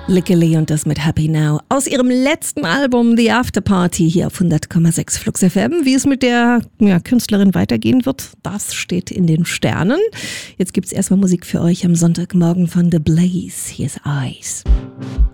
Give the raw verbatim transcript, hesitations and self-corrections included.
Lickily und das mit Happy Now. Aus ihrem letzten Album The After Party hier auf hundert Komma sechs Flux F M. Wie es mit der ja, Künstlerin weitergehen wird, das steht in den Sternen. Jetzt gibt's erstmal Musik für euch am Sonntagmorgen von The Blaze. Hier ist Eyes.